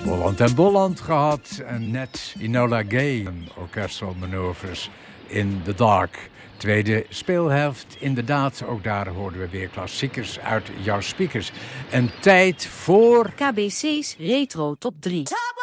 Holland en Bolland gehad. En net Enola Gay, orchestral manoeuvres in the dark. Tweede speelhelft, inderdaad, ook daar hoorden we weer klassiekers uit jouw speakers. En tijd voor... KBC's Retro Top 3.